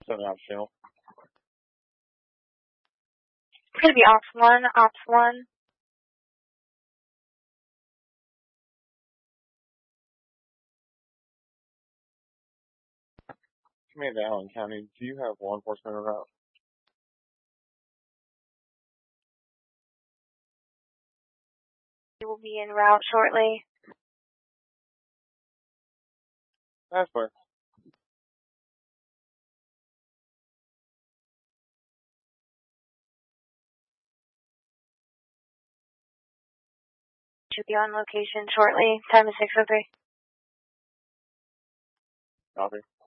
7 out channel. It's going to be Ops 1, Ops 1. Command to Allen County, do you have law enforcement en route? He will be en route shortly. That's fair. Should be on location shortly. Time is 6:03. Copy.